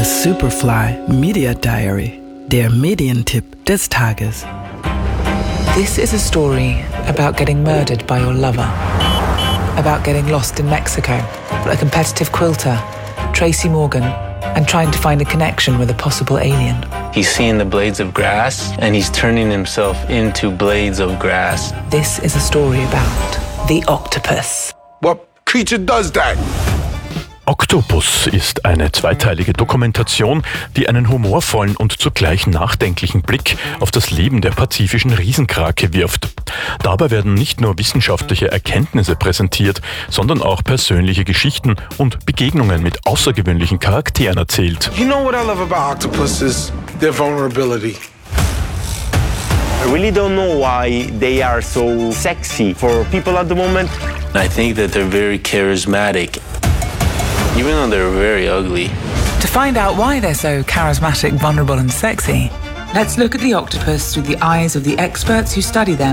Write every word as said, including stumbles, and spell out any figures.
Das Superfly Media Diary, der Medientipp des Tages. This is a story about getting murdered by your lover, about getting lost in Mexico, a competitive quilter, Tracy Morgan, and trying to find a connection with a possible alien. He's seeing the blades of grass, and he's turning himself into blades of grass. This is a story about the octopus. What creature does that? Octopus ist eine zweiteilige Dokumentation, die einen humorvollen und zugleich nachdenklichen Blick auf das Leben der pazifischen Riesenkrake wirft. Dabei werden nicht nur wissenschaftliche Erkenntnisse präsentiert, sondern auch persönliche Geschichten und Begegnungen mit außergewöhnlichen Charakteren erzählt. You know what I love about octopuses? Their vulnerability. I really don't know why they are so sexy for people at the moment. I think that they're very charismatic, even though they're very ugly. To find out why they're so charismatic, vulnerable, and sexy, let's look at the octopus through the eyes of the experts who study them